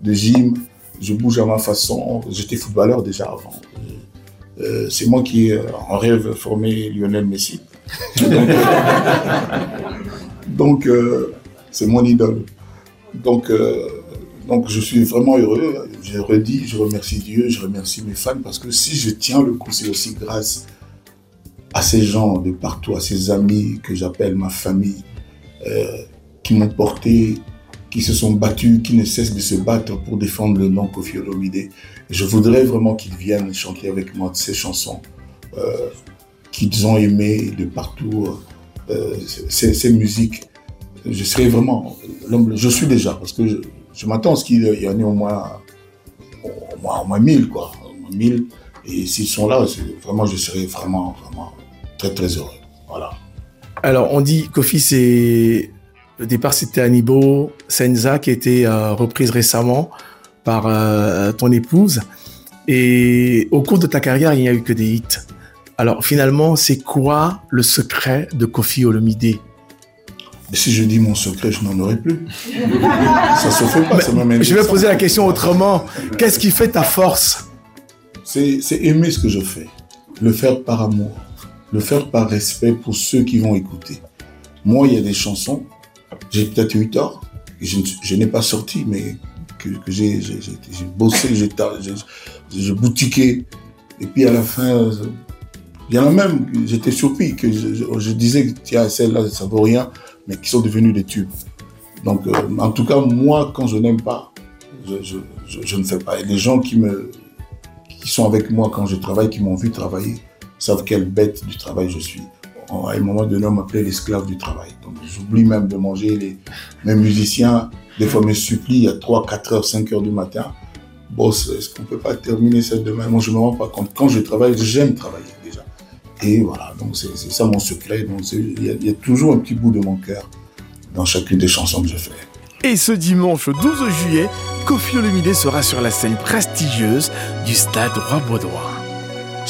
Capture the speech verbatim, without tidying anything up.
de gym, je bouge à ma façon. J'étais footballeur déjà avant. Euh, c'est moi qui, euh, en rêve, formé Lionel Messi. Donc, donc euh, c'est mon idole. Donc, euh, donc, je suis vraiment heureux. Je redis, je remercie Dieu, je remercie mes fans parce que si je tiens le coup, c'est aussi grâce à ces gens de partout, à ces amis que j'appelle ma famille, euh, qui m'ont porté, qui se sont battus, qui ne cessent de se battre pour défendre le nom Koffi Olomide. Je voudrais vraiment qu'ils viennent chanter avec moi ces chansons euh, qu'ils ont aimées de partout, euh, ces, ces musiques. Je serais vraiment l'homme, je suis déjà, parce que je, je m'attends à ce qu'il y en ait au moins, au moins, au moins mille, quoi, au moins mille. Et s'ils sont là, vraiment, je serais vraiment, vraiment très, très heureux. Voilà. Alors, on dit Koffi, c'est... Au départ, c'était Anibo Senza qui a été euh, reprise récemment par euh, ton épouse. Et au cours de ta carrière, il n'y a eu que des hits. Alors, finalement, c'est quoi le secret de Koffi Olomide ? Et si je dis mon secret, je n'en aurai plus. Ça se fait pas, ça m'amène. Je vais poser la question autrement. Qu'est-ce qui fait ta force ? c'est, c'est aimer ce que je fais. Le faire par amour. Le faire par respect pour ceux qui vont écouter. Moi, il y a des chansons, j'ai peut-être eu tort, je, je n'ai pas sorti, mais que, que j'ai, j'ai, j'ai, j'ai bossé, j'ai, j'ai, j'ai boutiqué. Et puis à la fin, il y en a même, j'étais surpris, que je, je, je disais que tiens, celle-là, ça vaut rien, mais qui sont devenus des tubes. Donc, euh, en tout cas, moi, quand je n'aime pas, je, je, je, je ne fais pas. Et les gens qui, me, qui sont avec moi quand je travaille, qui m'ont vu travailler, savent quelle bête du travail je suis. À un moment donné, on m'appelait l'esclave du travail. Donc, j'oublie même de manger. Les... Mes musiciens, des fois, me supplient à trois, quatre heures, cinq heures du matin. Boss, est-ce qu'on ne peut pas terminer ça demain ? Moi, je ne me rends pas compte. Quand je travaille, j'aime travailler déjà. Et voilà, donc c'est, c'est ça mon secret. Il y, y a toujours un petit bout de mon cœur dans chacune des chansons que je fais. Et ce dimanche douze juillet, Koffi Olomide sera sur la scène prestigieuse du Stade Roi-Baudouin.